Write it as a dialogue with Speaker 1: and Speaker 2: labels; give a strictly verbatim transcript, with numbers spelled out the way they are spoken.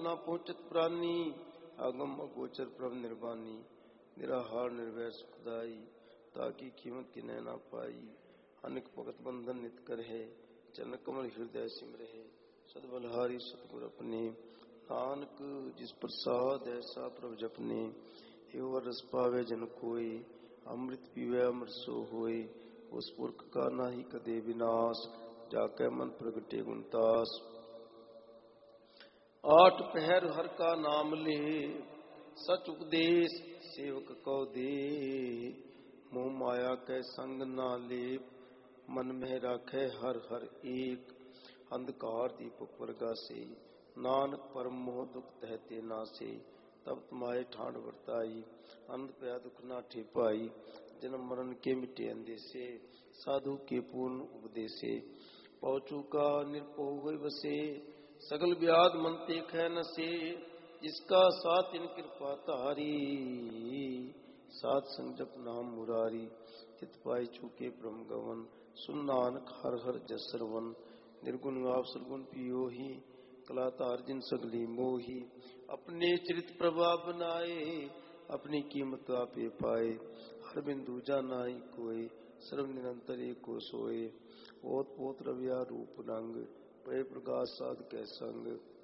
Speaker 1: ना पहुंचत प्राणी, आगम अगोचर प्रभ निर्वाणी। निराहार निर्वय सुखदाई, ताकि कीमत की नैना पाई। अनेक भगत बंधन नित कर है, चरण कमल हृदय सिमर है। सदबलहारी सतगुर अपने, नानक जिस प्रसाद ऐसा प्रभ जपने। एवं रस पावे जन कोई, अमृत पीवे अमर सो होए। उस पुरख का नाही कदे विनाश, जाके मन प्रगटे गुणतास। आठ पहर हर का नाम ले, सच उपदेश सेवक को दे। मोह माया के संग ना लेप, मन में राखे हर हर एक। अंधकार दीपक प्रगासे, नानक परम मोह दुख तहते नासे। तब तुम्हारे ठाण वर्ताई, अंध पया दुख ना ठेपाई। जन्म मरण के मिटे अंदेसे, साधु के पूर्ण उपदेसे। पहुँचू का निरपोह हुए बसे, सगल व्याध मन तेख है नसे। जिसका साथ इन कृपा तारी, साथ संग जप नाम मुरारी। चित पाई चूके ब्रह्म गवन, सुन नानक हर हर जस श्रवण। निर्गुण आप सदगुण पियो ही, कलातार जिन सगली मोही। अपने चरित प्रभाव बनाए, अपनी कीमत आपे पाए। हर बिंदु जाना ही कोई, सर्व निरंतर एको सोए। ओत पोत रविया रूप रंग, पे प्रकाश साध के संग।